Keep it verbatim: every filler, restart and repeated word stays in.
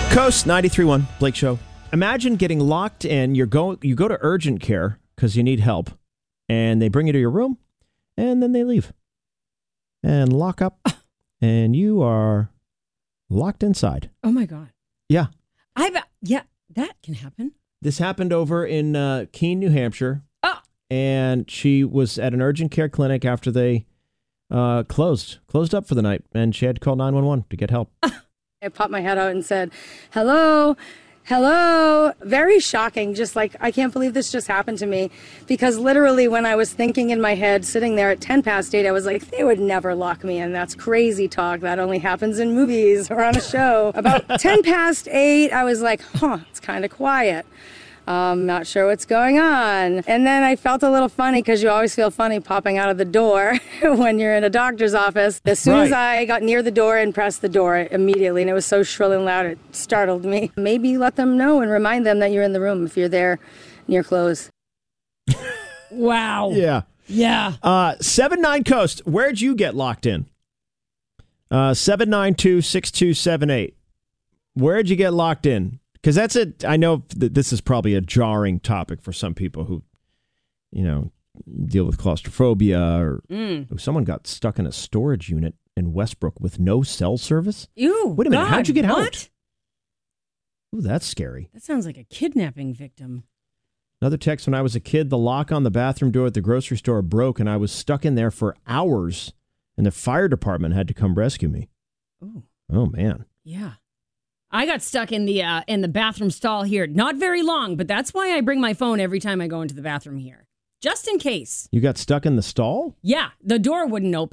Coast ninety-three point one, Blake Show. Imagine getting locked in. You're go, you go to urgent care because you need help, and they bring you to your room, and then they leave and lock up, and you are locked inside. Oh, my God. Yeah. I've Yeah, that can happen. This happened over in uh, Keene, New Hampshire, Oh. and she was at an urgent care clinic after they uh, closed, closed up for the night, and she had to call nine one one to get help. I popped my head out and said, hello, hello. Very shocking. Just like, I can't believe this just happened to me. Because literally when I was thinking in my head, sitting there at ten past eight, I was like, they would never lock me in. That's crazy talk. That only happens in movies or on a show. About ten past eight, I was like, huh, it's kind of quiet. Um, not sure what's going on. And then I felt a little funny because you always feel funny popping out of the door when you're in a doctor's office. As soon Right. as I got near the door and pressed the door immediately, and it was so shrill and loud, it startled me. Maybe let them know and remind them that you're in the room if you're there near close. Wow. Yeah. Yeah. Uh, seven nine Coast, where'd you get locked in? Uh, seven nine two, six two seven eight. Where'd you get locked in? Because that's it. I know that this is probably a jarring topic for some people who, you know, deal with claustrophobia or Mm. someone got stuck in a storage unit in Westbrook with no cell service. Ew. Wait a minute. God, How'd you get what? out? Ooh, that's scary. That sounds like a kidnapping victim. Another text: when I was a kid, the lock on the bathroom door at the grocery store broke, and I was stuck in there for hours, and the fire department had to come rescue me. Oh. Oh, man. Yeah. I got stuck in the uh, in the bathroom stall here. Not very long, but that's why I bring my phone every time I go into the bathroom here. Just in case. You got stuck in the stall? Yeah, the door wouldn't open.